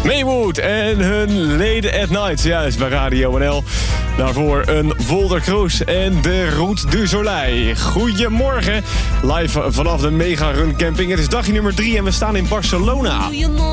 Maywood en hun Lady at Night, juist bij Radio NL. Daarvoor een Volder Kroes en de Route du Soleil. Goedemorgen, live vanaf de Mega Run Camping. Het is dagje nummer 3 en we staan in Barcelona.